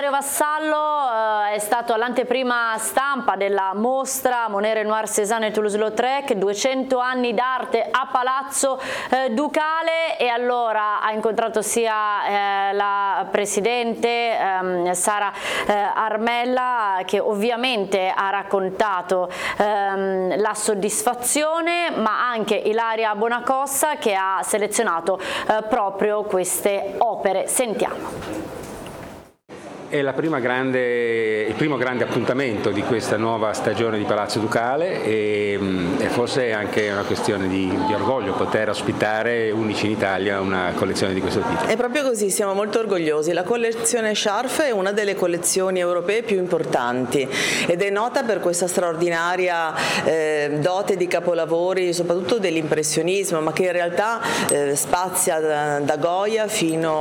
Dario Vassallo è stato all'anteprima stampa della mostra Monet Renoir Cézanne e Toulouse-Lautrec, 200 anni d'arte a Palazzo Ducale, e allora ha incontrato sia la presidente Sara Armella, che ovviamente ha raccontato la soddisfazione, ma anche Ilaria Bonacossa, che ha selezionato proprio queste opere. Sentiamo. È il primo grande appuntamento di questa nuova stagione di Palazzo Ducale e forse è anche una questione di orgoglio poter ospitare, unici in Italia, una collezione di questo tipo. È proprio così, siamo molto orgogliosi. La collezione Scharfe è una delle collezioni europee più importanti ed è nota per questa straordinaria dote di capolavori, soprattutto dell'impressionismo, ma che in realtà spazia da Goya fino